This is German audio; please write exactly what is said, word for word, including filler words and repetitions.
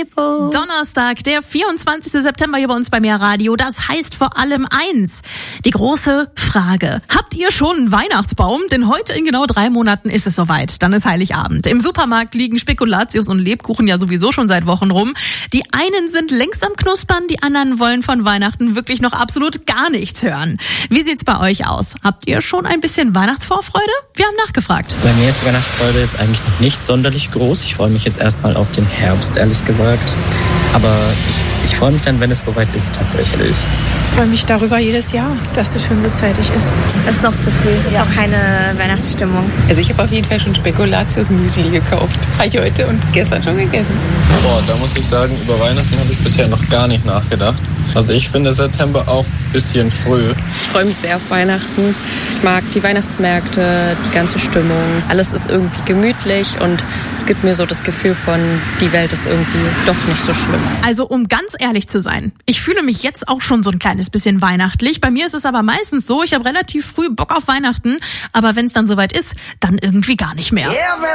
Placebo. Donnerstag, der vierundzwanzigster September hier bei uns bei Mehr Radio. Das heißt vor allem eins. Die große Frage. Habt ihr schon einen Weihnachtsbaum? Denn heute in genau drei Monaten ist es soweit. Dann ist Heiligabend. Im Supermarkt liegen Spekulatius und Lebkuchen ja sowieso schon seit Wochen rum. Die einen sind längst am Knuspern, die anderen wollen von Weihnachten wirklich noch absolut gar nichts hören. Wie sieht's bei euch aus? Habt ihr schon ein bisschen Weihnachtsvorfreude? Wir haben nachgefragt. Bei mir ist die Weihnachtsfreude jetzt eigentlich noch nicht sonderlich groß. Ich freue mich jetzt erstmal auf den Herbst, ehrlich gesagt. Aber ich, ich freue mich dann, wenn es soweit ist, tatsächlich. Ich freue mich darüber jedes Jahr, dass es schon so zeitig ist. Es ist noch zu früh, es ist noch keine Weihnachtsstimmung. Also ich habe auf jeden Fall schon Spekulatius-Müsli gekauft. Habe ich heute und gestern schon gegessen. Boah, da muss ich sagen, über Weihnachten habe ich bisher noch gar nicht nachgedacht. Also ich finde September auch ein bisschen früh. Ich freue mich sehr auf Weihnachten. Ich mag die Weihnachtsmärkte, die ganze Stimmung. Alles ist irgendwie gemütlich und es gibt mir so das Gefühl von, die Welt ist irgendwie doch nicht so schlimm. Also um ganz ehrlich zu sein, ich fühle mich jetzt auch schon so ein kleines bisschen weihnachtlich. Bei mir ist es aber meistens so, ich habe relativ früh Bock auf Weihnachten, aber wenn es dann soweit ist, dann irgendwie gar nicht mehr.